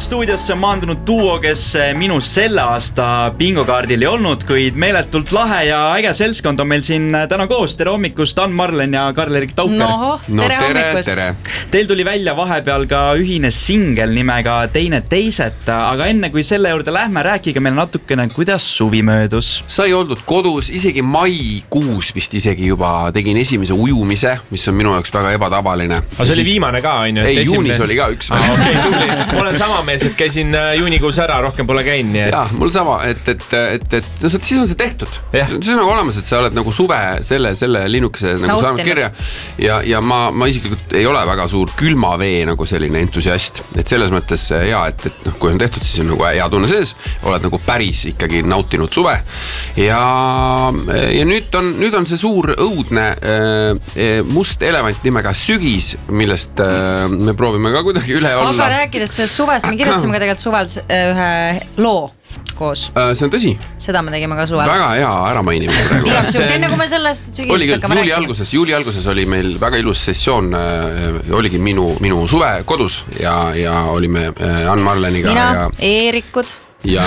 stuudiosse on maandunud duo, kes minust selle aasta bingokaardil ei olnud, kuid meeletult lahe ja äge seltskond on meil siin täna koos. Tere hommikust, Ann Marlen ja Karl-Erik Taukar. Tere hommikust. Teil tuli välja vahepeal ka ühine singel nimega Teine teiset, aga enne kui selle juurde lähme, rääkige meile natukene, kuidas suvi möödus. Sai oldud kodus, isegi maikuus vist isegi juba tegin esimese ujumise, mis on minu jaoks väga ebatavaline. Aga see oli viimane ka, on ju? Ei, juunis oli ka üks. Okay, tuli. Mul on sama mees, et käisin juunikuus ära, rohkem pole käinud. Ja, mul sama, et no, siis on see tehtud. See on nagu olemas, et sa oled nagu suve selle linnukese nagu saanud kirja. Ja ma isiklikult ei ole väga suur külmavee nagu selline entusiast. Et selles mõttes hea, et kui on tehtud, siis on nagu hea tunne sees. Oled nagu päris ikkagi nautinud suve. Ja nüüd on see suur õudne must elevant nimega sügis, millest me proovime ka kuidagi üle olla. Aga rääkides sellest suvest, me kirjutasime ka tegelikult suvel ühe loo koos. See on tõsi. Seda me tegime ka suvel. Väga hea ära mainime praegu. Enne kui me sellest sügisest hakkame rääkima. Juuli alguses oli meil väga ilus sessioon. Oligi minu suve kodus ja olime Ann Marleniga. Mina, Eerikud. Ja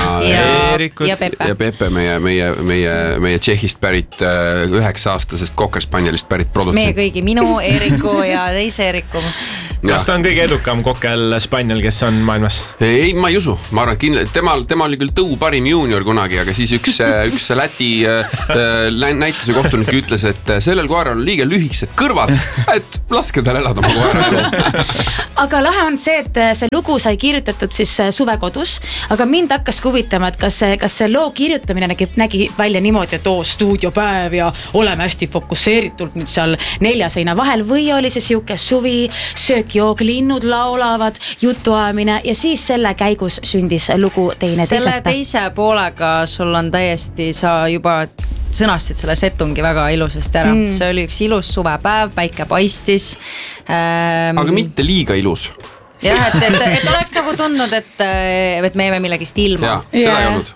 Pepe meie Tšehhist pärit 9-aastasest Cocker Spanielist pärit produtsent. Meie kõigi, minu, Eeriku ja teise Eeriku. Kas ta on kõige edukam Cocker Spaniel, kes on maailmas? Ei, ma ei usu. Ma arvan, et tema oli küll tõu parim juunior kunagi, aga siis üks Läti näituse kohtunik ütles, et sellel koeral on liiga lühikesed kõrvad, et laske tal elada oma koera. Aga lahe on see, et see lugu sai kirjutatud siis suvekodus, aga mind hakkas huvitama, et kas see loo kirjutamine nägi välja niimoodi, et stuudiopäev ja oleme hästi fokusseeritult nüüd seal 4 seina vahel või oli see siuke suvi, söökjoog, linnud laulavad, jutuajamine ja siis selle käigus sündis lugu Teine teiseta. Selle teise poolega sul on täiesti, sa juba sõnastasid selle setungi väga ilusasti ära. See oli üks ilus suvepäev, päike paistis. Aga mitte liiga ilus. Jah, et oleks nagu tundnud, et me jääme millegist ilma. Seda ei olnud.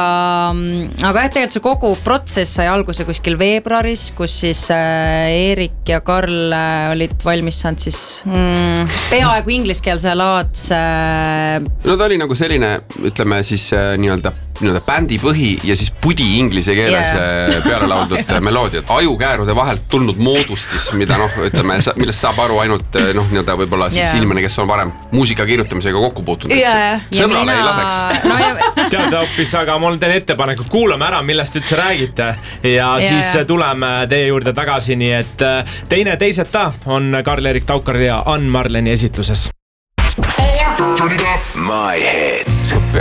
Aga tegelikult see kogu protsess sai alguse kuskil veebruaris, kus siis Eerik ja Karl olid valmis saanud siis peaaegu ingliskeelse laadse. No ta oli nagu selline, ütleme siis nii-öelda bändi põhi ja siis pudi inglise keeles peale lauldud meloodiad. Ajukäärude vahelt tulnud moodustis, mida ütleme, millest saab aru ainult nii-öelda võib-olla siis inimene, kes on varem muusika kirjutamisega kokku puutunud. Sõbrale ei laseks. Teada hoopis, aga mul teen ettepanekud. Kuulame ära, millest üldse räägite ja siis tuleme teie juurde tagasi, nii et Teine teiseta on Karl-Erik Taukar ja Ann Marleni esitluses. My Hits.